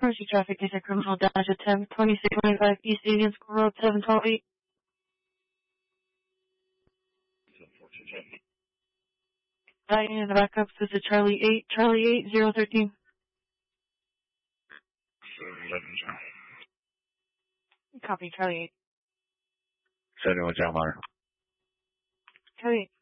Emergency traffic is a criminal dash at 10:26:25 East Indian School Road 712-8. In the backup, this is Charlie 8013. Copy, Charlie 8. 7 加班。 Charlie 8.